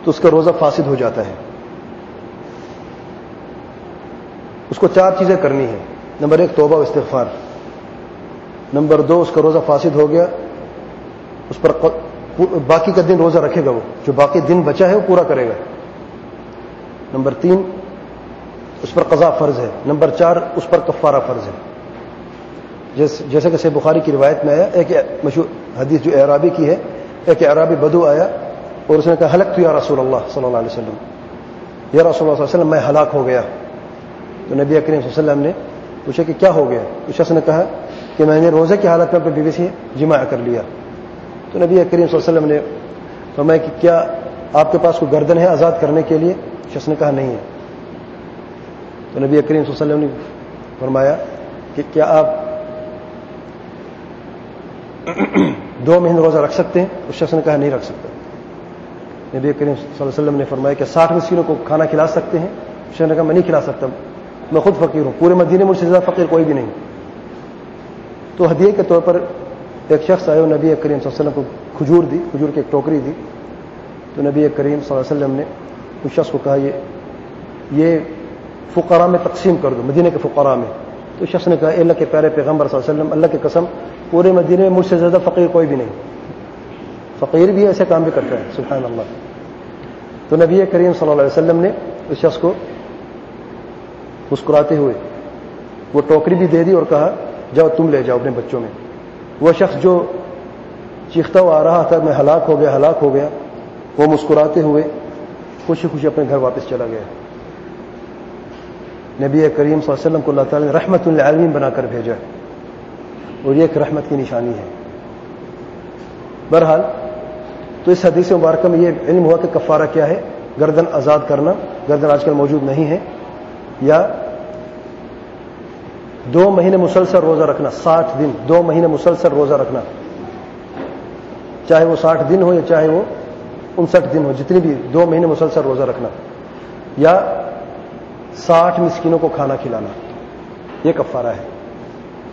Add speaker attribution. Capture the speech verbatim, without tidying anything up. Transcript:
Speaker 1: تو اس کا روزہ فاسد ہو جاتا ہے. اس کو چار چیزیں کرنی ہیں. نمبر ایک توبہ و استغفار. نمبر دو اس کا روزہ فاسد ہو گیا, اس پر باقی کا دن روزہ رکھے گا, وہ جو باقی دن بچا ہے وہ پورا کرے گا. نمبر تین اس پر قضا فرض ہے. نمبر چار اس پر کفارہ فرض ہے. جیسے کہ صحیح بخاری کی روایت میں آیا, ایک مشہور حدیث جو اعرابی کی ہے, ایک اعرابی بدو آیا اور اس نے کہا ہلکت یا رسول اللہ صلی اللہ علیہ وسلم, یا رسول اللہ صلی اللہ علیہ وسلم میں ہلاک ہو گیا. تو نبی کریم صلی اللہ علیہ وسلم نے پوچھا کہ کیا ہو گیا؟ اس شخص نے کہا کہ میں نے روزے کی حالت میں اپنی بیوی سے جماع کر لیا. تو نبی کریم صلی اللہ علیہ وسلم نے فرمایا کہ کیا آپ کے پاس کوئی گردن ہے آزاد کرنے کے لیے؟ شخص نے کہا نہیں ہے. تو نبی کریم صلی اللہ علیہ وسلم نے فرمایا کہ کیا آپ دو مہینے روزہ رکھ سکتے ہیں؟ اس شخص نے کہا نہیں رکھ سکتا. نبی کریم صلی اللہ علیہ وسلم نے فرمایا کہ ساٹھ مسکینوں کو کھانا کھلا سکتے ہیں؟ اس شخص نے کہا میں نہیں کھلا سکتا, میں خود فقیر ہوں, پورے مدینے مجھ سے زیادہ فقیر کوئی بھی نہیں. تو ہدیے کے طور پر ایک شخص آئے اور نبی کریم صلی اللہ علیہ وسلم کو کھجور دی, کھجور کی ایک ٹوکری دی. تو نبی کریم صلی اللہ علیہ وسلم نے اس شخص کو کہا یہ یہ فقراء میں تقسیم کر دو, مدینے کے فقراء میں. تو شخص نے کہا اے اللہ کے پیارے پیغمبر صلی اللہ علیہ وسلم, اللہ کی قسم پورے مدینے میں مجھ سے زیادہ فقیر کوئی بھی نہیں, فقیر بھی ایسے کام بھی کرتا ہے, سبحان اللہ. تو نبی کریم صلی اللہ علیہ وسلم نے اس شخص کو مسکراتے ہوئے وہ ٹوکری بھی دے دی اور کہا جاؤ تم لے جاؤ اپنے بچوں میں. وہ شخص جو چیختا ہوا آ رہا تھا میں ہلاک ہو گیا ہلاک ہو گیا, وہ مسکراتے ہوئے خوشی خوشی اپنے گھر واپس چلا گیا. نبی کریم صلی اللہ علیہ وسلم کو اللہ تعالی نے رحمت للعالمین بنا کر بھیجا, اور یہ ایک رحمت کی نشانی ہے. بہرحال تو اس حدیث مبارکہ میں یہ علم ہوا کہ کفارہ کیا ہے, گردن آزاد کرنا, گردن آج کل موجود نہیں ہے, یا دو مہینے مسلسل روزہ رکھنا, ساٹھ دن دو مہینے مسلسل روزہ رکھنا, چاہے وہ ساٹھ دن ہو یا چاہے وہ انسٹھ دن ہو, جتنی بھی دو مہینے مسلسل روزہ رکھنا, یا ساٹھ مسکینوں کو کھانا کھلانا, یہ کفارہ ہے.